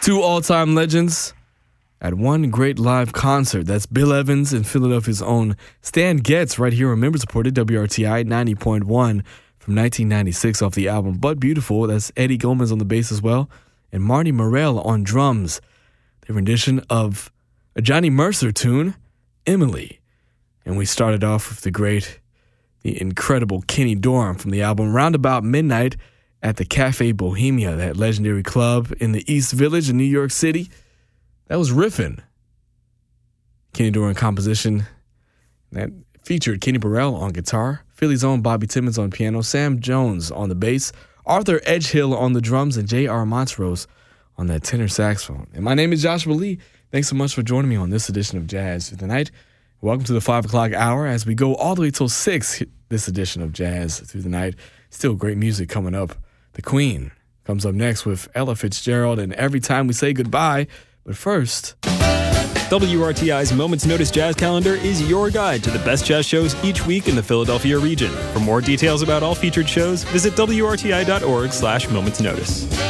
Two all-time legends at one great live concert. That's Bill Evans and Philadelphia's own Stan Getz right here on member-supported WRTI 90.1 from 1996 off the album But Beautiful. That's Eddie Gomez on the bass as well, and Marty Morell on drums. Their rendition of a Johnny Mercer tune, Emily. And we started off with the incredible Kenny Dorham from the album Roundabout Midnight at the Cafe Bohemia, that legendary club in the East Village in New York City. That was Riffin'. Kenny Dorham composition that featured Kenny Burrell on guitar, Philly's own Bobby Timmons on piano, Sam Jones on the bass, Arthur Edgehill on the drums, and J.R. Montrose on that tenor saxophone. And my name is Joshua Lee. Thanks so much for joining me on this edition of Jazz Through the Night. Welcome to the 5 o'clock hour as we go all the way till 6, this edition of Jazz Through the Night. Still great music coming up. The Queen comes up next with Ella Fitzgerald and Every Time We Say Goodbye. But first, WRTI's Moments Notice Jazz Calendar is your guide to the best jazz shows each week in the Philadelphia region. For more details about all featured shows, visit WRTI.org/momentsnotice.